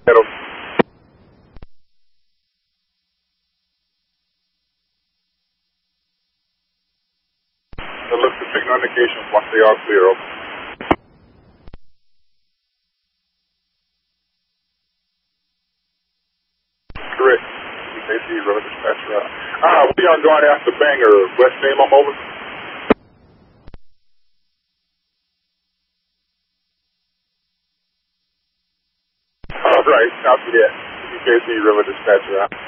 Hello. Look to signal indications once they are clear. Over. Correct. UKC, road dispatcher. We are going after Banger. West name, I'm over. All right, copy that. UKC, river dispatcher.